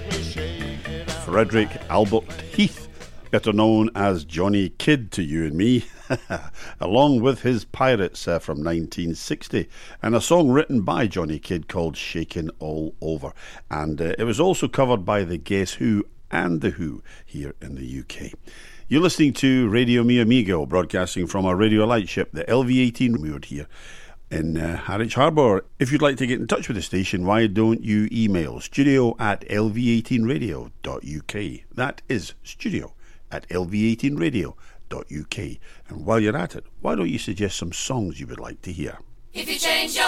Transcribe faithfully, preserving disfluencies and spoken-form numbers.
Frederick Albert Heath, better known as Johnny Kidd to you and me, along with his Pirates uh, from nineteen sixty, and a song written by Johnny Kidd called Shakin' All Over. And uh, it was also covered by the Guess Who and The Who here in the U K. You're listening to Radio Mi Amigo, broadcasting from our radio lightship, the L V eighteen, moored here in uh, Harwich Harbour. If you'd like to get in touch with the station, why don't you email studio at l v eighteen radio dot u k. That is studio at l v eighteen radio dot u k. And while you're at it, why don't you suggest some songs you would like to hear? If you change your